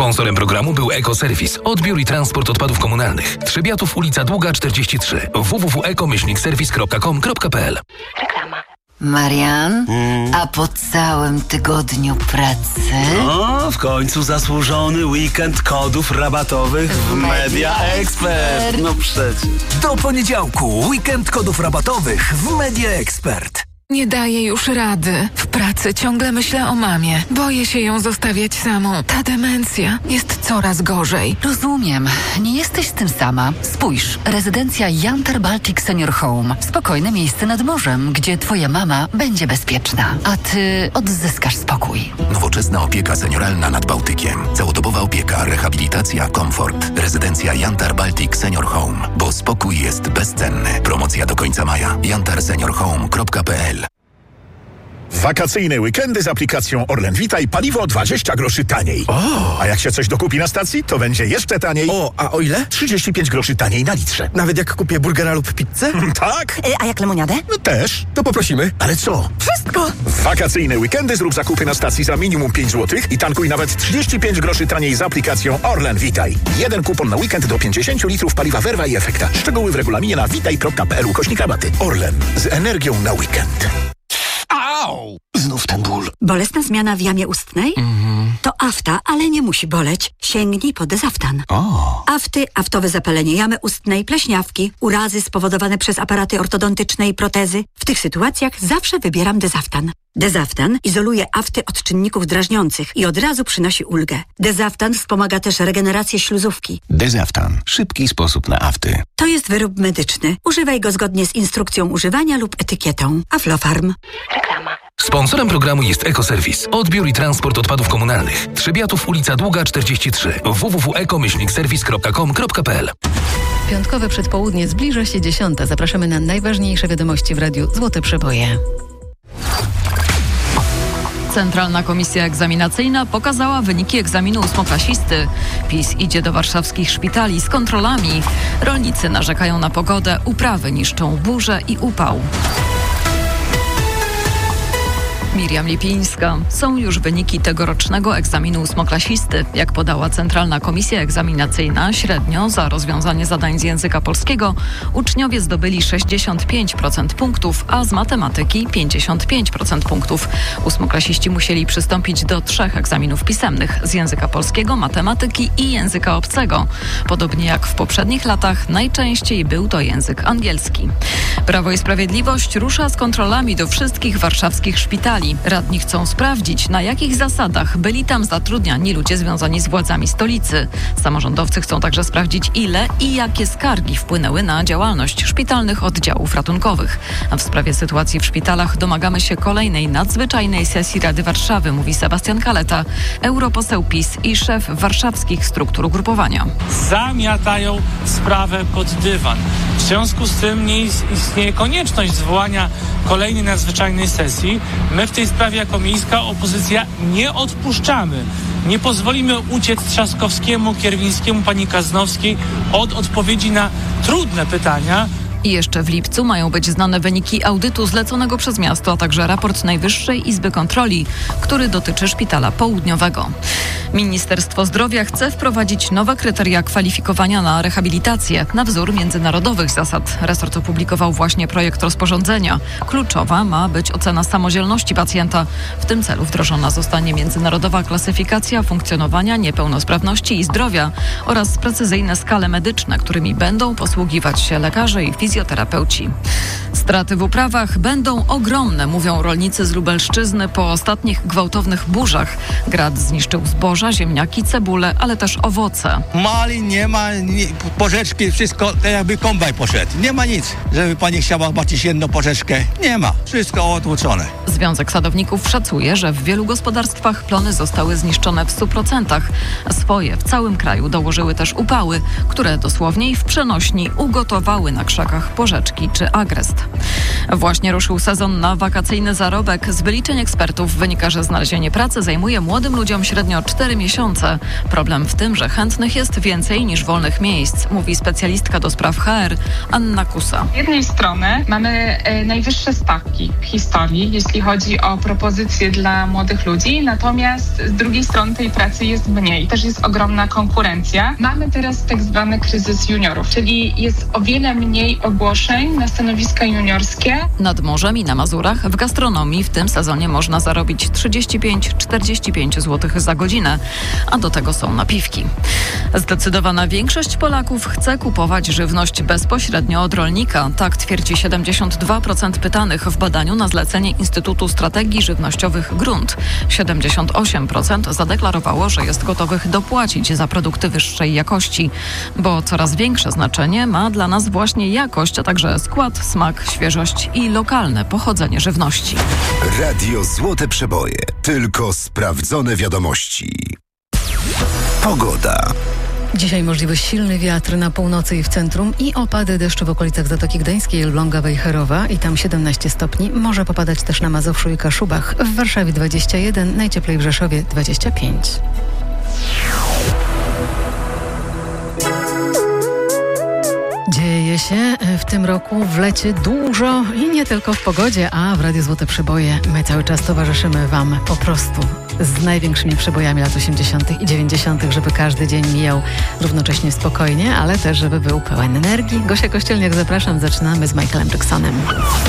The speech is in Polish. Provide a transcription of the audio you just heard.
Sponsorem programu był Ekoserwis. Odbiór i transport odpadów komunalnych. Trzebiatów, ulica Długa 43. www.eko-serwis.com.pl. Reklama. Marian, a po całym tygodniu pracy? No, w końcu zasłużony weekend kodów rabatowych w Media Expert. No przecież. Do poniedziałku weekend kodów rabatowych w Media Expert. Nie daję już rady. W pracy ciągle myślę o mamie. Boję się ją zostawiać samą. Ta demencja jest coraz gorzej. Rozumiem. Nie jesteś z tym sama. Spójrz, rezydencja Yantar Baltic Senior Home. Spokojne miejsce nad morzem, gdzie twoja mama będzie bezpieczna, a ty odzyskasz spokój. Nowoczesna opieka senioralna nad Bałtykiem. Całodobowa opieka, rehabilitacja, komfort. Rezydencja Yantar Baltic Senior Home. Bo spokój jest bezcenny. Promocja do końca maja. yantarseniorhome.pl. Wakacyjne weekendy z aplikacją Orlen Vitaj paliwo 20 groszy taniej. A jak się coś dokupi na stacji, to będzie jeszcze taniej. A o ile? 35 groszy taniej na litrze. Nawet jak kupię burgera lub pizzę? Tak? A jak lemoniadę? No też. To poprosimy. Ale co? Wszystko! W wakacyjne weekendy zrób zakupy na stacji za minimum 5 zł i tankuj nawet 35 groszy taniej z aplikacją Orlen Vitaj. Jeden kupon na weekend do 50 litrów paliwa Verva i Efekta. Szczegóły w regulaminie na vitaj.pl/rabaty. Orlen. Z energią na weekend. Au! Znów ten ból. Bolesna zmiana w jamie ustnej? To afta, ale nie musi boleć. Sięgnij po Dezaftan. Afty, aftowe zapalenie jamy ustnej, pleśniawki, urazy spowodowane przez aparaty ortodontyczne i protezy. W tych sytuacjach zawsze wybieram Dezaftan. Dezaftan izoluje afty od czynników drażniących i od razu przynosi ulgę. Dezaftan wspomaga też regenerację śluzówki. Dezaftan. Szybki sposób na afty. To jest wyrób medyczny. Używaj go zgodnie z instrukcją używania lub etykietą. Aflofarm. Reklama. Sponsorem programu jest Ekoserwis. Odbiór i transport odpadów komunalnych. Trzebiatów, ulica Długa 43. www.eko-serwis.com.pl. Piątkowe przedpołudnie zbliża się 10. Zapraszamy na najważniejsze wiadomości w radiu Złote Przeboje. Centralna Komisja Egzaminacyjna pokazała wyniki egzaminu ósmoklasisty. PiS idzie do warszawskich szpitali z kontrolami. Rolnicy narzekają na pogodę, uprawy niszczą burze i upał. Miriam Lipińska. Są już wyniki tegorocznego egzaminu ósmoklasisty. Jak podała Centralna Komisja Egzaminacyjna, średnio za rozwiązanie zadań z języka polskiego uczniowie zdobyli 65% punktów, a z matematyki 55% punktów. Ósmoklasiści musieli przystąpić do 3 egzaminów pisemnych z języka polskiego, matematyki i języka obcego. Podobnie jak w poprzednich latach, najczęściej był to język angielski. Prawo i Sprawiedliwość rusza z kontrolami do wszystkich warszawskich szpitali. Radni chcą sprawdzić, na jakich zasadach byli tam zatrudniani ludzie związani z władzami stolicy. Samorządowcy chcą także sprawdzić, ile i jakie skargi wpłynęły na działalność szpitalnych oddziałów ratunkowych. A w sprawie sytuacji w szpitalach domagamy się kolejnej nadzwyczajnej sesji Rady Warszawy, mówi Sebastian Kaleta, europoseł PiS i szef warszawskich struktur ugrupowania. Zamiatają sprawę pod dywan. W związku z tym nie istnieje konieczność zwołania kolejnej nadzwyczajnej sesji. My w tej sprawie jako miejska opozycja nie odpuszczamy. Nie pozwolimy uciec Trzaskowskiemu, Kierwińskiemu, pani Kaznowskiej od odpowiedzi na trudne pytania. I jeszcze w lipcu mają być znane wyniki audytu zleconego przez miasto, a także raport Najwyższej Izby Kontroli, który dotyczy Szpitala Południowego. Ministerstwo Zdrowia chce wprowadzić nowe kryteria kwalifikowania na rehabilitację na wzór międzynarodowych zasad. Resort opublikował właśnie projekt rozporządzenia. Kluczowa ma być ocena samodzielności pacjenta. W tym celu wdrożona zostanie międzynarodowa klasyfikacja funkcjonowania, niepełnosprawności i zdrowia oraz precyzyjne skale medyczne, którymi będą posługiwać się lekarze i fizjoterapeuci. Straty w uprawach będą ogromne, mówią rolnicy z Lubelszczyzny po ostatnich gwałtownych burzach. Grad zniszczył zboża, ziemniaki, cebule, ale też owoce. Mali nie ma, porzeczki, wszystko tak jakby kombaj poszedł. Nie ma nic, żeby pani chciała zobaczyć jedną porzeczkę. Nie ma, wszystko otłuczone. Związek Sadowników szacuje, że w wielu gospodarstwach plony zostały zniszczone w 100%. Swoje w całym kraju dołożyły też upały, które dosłownie i w przenośni ugotowały na krzakach Mazurach Porzeczki czy Agrest. Właśnie ruszył sezon na wakacyjny zarobek. Z wyliczeń ekspertów wynika, że znalezienie pracy zajmuje młodym ludziom średnio 4 miesiące. Problem w tym, że chętnych jest więcej niż wolnych miejsc, mówi specjalistka do spraw HR Anna Kusa. Z jednej strony mamy najwyższe stawki w historii, jeśli chodzi o propozycje dla młodych ludzi, natomiast z drugiej strony tej pracy jest mniej. Też jest ogromna konkurencja. Mamy teraz tak zwany kryzys juniorów, czyli jest o wiele mniej ogłoszeń na stanowiska juniorskie. Nad morzem i na Mazurach w gastronomii w tym sezonie można zarobić 35-45 zł za godzinę, a do tego są napiwki. Zdecydowana większość Polaków chce kupować żywność bezpośrednio od rolnika. Tak twierdzi 72% pytanych w badaniu na zlecenie Instytutu Strategii Żywnościowych Grunt. 78% zadeklarowało, że jest gotowych dopłacić za produkty wyższej jakości, bo coraz większe znaczenie ma dla nas właśnie jakość, a także skład, smak, świeżość i lokalne pochodzenie żywności. Radio Złote Przeboje. Tylko sprawdzone wiadomości. Pogoda. Dzisiaj możliwy silny wiatr na północy i w centrum i opady deszczu w okolicach Zatoki Gdańskiej, Elbląga, Wejherowa i tam 17 stopni. Może popadać też na Mazowszu i Kaszubach. W Warszawie 21, najcieplej w Rzeszowie 25. Dzieje się w tym roku w lecie dużo i nie tylko w pogodzie, a w Radiu Złote Przeboje my cały czas towarzyszymy Wam po prostu z największymi przebojami lat 80. i 90., żeby każdy dzień mijał równocześnie spokojnie, ale też żeby był pełen energii. Gosia Kościelniak, zapraszam, zaczynamy z Michaelem Jacksonem.